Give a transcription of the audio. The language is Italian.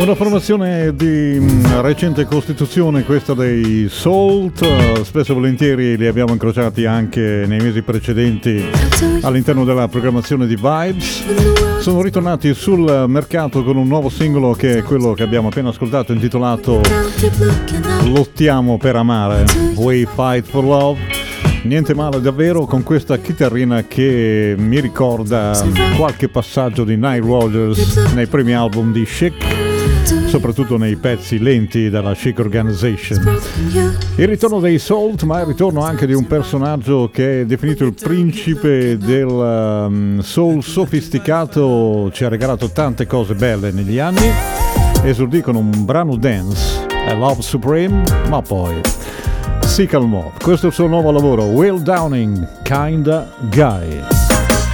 Una formazione di recente costituzione, questa dei Salt. Spesso e volentieri li abbiamo incrociati anche nei mesi precedenti all'interno della programmazione di Vibes. Sono ritornati sul mercato con un nuovo singolo che è quello che abbiamo appena ascoltato, intitolato Lottiamo per amare, We Fight for Love. Niente male davvero, con questa chitarrina che mi ricorda qualche passaggio di Nile Rodgers nei primi album di Chic, soprattutto nei pezzi lenti della Chic Organization. Il ritorno dei Salt, ma il ritorno anche di un personaggio che è definito il principe del soul sofisticato, ci ha regalato tante cose belle negli anni. Esordì con un brano dance, a Love Supreme, ma poi si calmò. Questo è il suo nuovo lavoro, Will Downing, Kinda Guy.